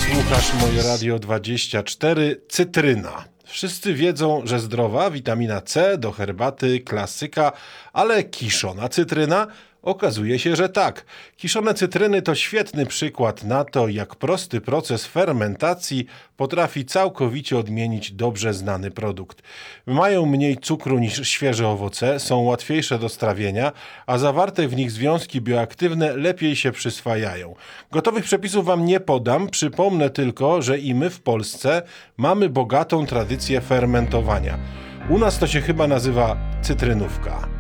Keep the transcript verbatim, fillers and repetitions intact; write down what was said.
Słuchasz moje Radio dwadzieścia cztery. Cytryna. Wszyscy wiedzą, że zdrowa, witamina C do herbaty, klasyka, ale kiszona cytryna? Okazuje się, że tak. Kiszone cytryny to świetny przykład na to, jak prosty proces fermentacji potrafi całkowicie odmienić dobrze znany produkt. Mają mniej cukru niż świeże owoce, są łatwiejsze do strawienia, a zawarte w nich związki bioaktywne lepiej się przyswajają. Gotowych przepisów wam nie podam, przypomnę tylko, że i my w Polsce mamy bogatą tradycję fermentowania. U nas to się chyba nazywa cytrynówka.